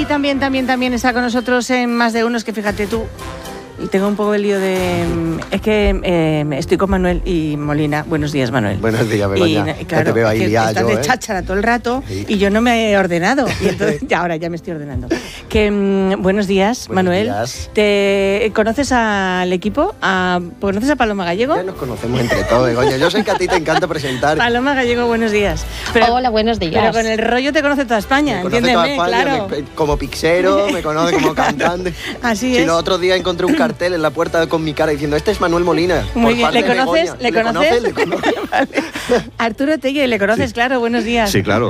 también está con nosotros en Más de Uno, es que fíjate tú, tengo un poco el lío de... Es que estoy con Manuel y Molina. Buenos días, Manuel. Buenos días, Begoña. Claro, te veo ahí liado, estás de cháchara todo el rato, sí. Y yo no me he ordenado. Y entonces, ahora ya me estoy ordenando. Buenos días, Manuel. Días. ¿Te conoces al equipo? ¿Conoces a Paloma Gallego? Ya nos conocemos entre todos, Begoña. Yo sé que a ti te encanta presentar. Paloma Gallego, buenos días. Hola, buenos días. Pero con el rollo te conoce toda España, entiéndeme, toda España, claro. Como pixero, me conoce como cantante. Así es. Si no, otro día encontré un cartel en la puerta con mi cara diciendo, este es Manuel Molina. Muy bien, ¿le conoces? ¿Le conoces? Vale. Arturo Telle, ¿le conoces? Claro, buenos días. Sí, claro.